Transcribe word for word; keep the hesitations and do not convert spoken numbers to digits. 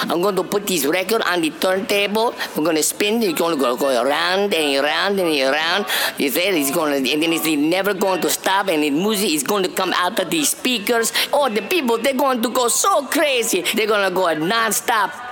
I'm going to put this record on the turntable. We're going to spin. It's going to go, go around and around and around. You see, it's going to, and then it's never going to stop. And the music is going to come out of the speakers. Oh, the people, they're going to go so crazy. They're going to go non-stop.